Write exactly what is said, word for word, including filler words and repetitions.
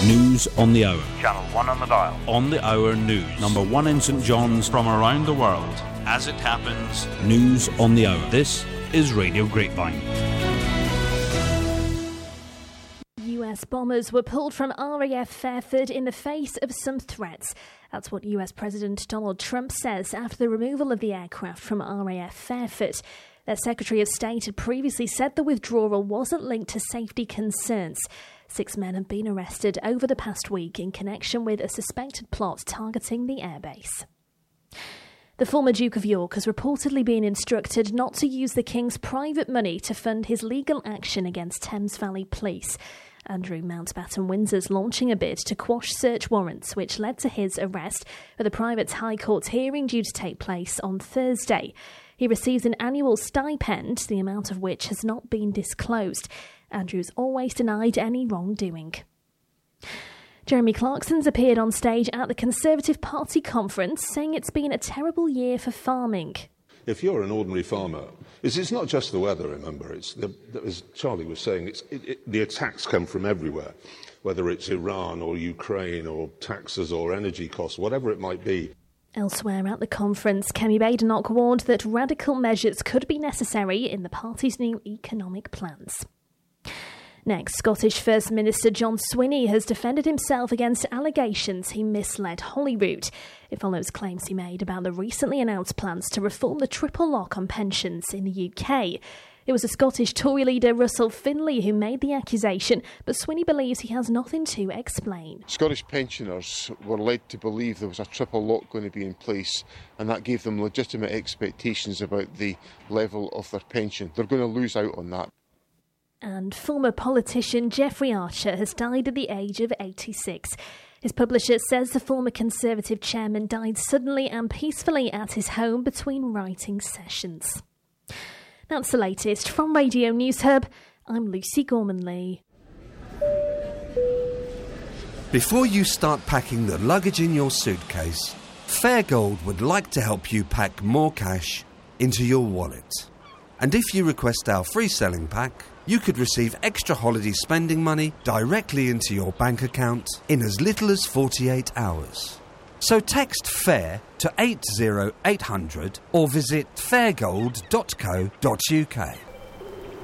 News on the Hour. Channel one on the dial. On the Hour News. Number one in St John's. From around the world, as it happens. News on the Hour. This is Radio Grapevine. U S bombers were pulled from R A F Fairford in the face of some threats. That's what U S President Donald Trump says after the removal of the aircraft from R A F Fairford. Their Secretary of State had previously said the withdrawal wasn't linked to safety concerns. Six men have been arrested over the past week in connection with a suspected plot targeting the airbase. The former Duke of York has reportedly been instructed not to use the King's private money to fund his legal action against Thames Valley Police. Andrew Mountbatten Windsor's launching a bid to quash search warrants, which led to his arrest with a private High Court hearing due to take place on Thursday. He receives an annual stipend, the amount of which has not been disclosed. Andrew's always denied any wrongdoing. Jeremy Clarkson's appeared on stage at the Conservative Party conference, saying it's been a terrible year for farming. If you're an ordinary farmer, it's, it's not just the weather, remember. It's the, as Charlie was saying, it's, it, it, the attacks come from everywhere, whether it's Iran or Ukraine or taxes or energy costs, whatever it might be. Elsewhere at the conference, Kemi Badenoch warned that radical measures could be necessary in the party's new economic plans. Next, Scottish First Minister John Swinney has defended himself against allegations he misled Holyrood. It follows claims he made about the recently announced plans to reform the triple lock on pensions in the U K. It was a Scottish Tory leader, Russell Finlay, who made the accusation, but Swinney believes he has nothing to explain. Scottish pensioners were led to believe there was a triple lock going to be in place, and that gave them legitimate expectations about the level of their pension. They're going to lose out on that. And former politician Jeffrey Archer has died at the age of eighty-six. His publisher says the former Conservative chairman died suddenly and peacefully at his home between writing sessions. That's the latest from Radio News Hub. I'm Lucy Gorman-Lee. Before you start packing the luggage in your suitcase, Fairgold would like to help you pack more cash into your wallet. And if you request our free selling pack, you could receive extra holiday spending money directly into your bank account in as little as forty-eight hours. So text FAIR to eight zero eight hundred or visit fairgold dot co dot uk.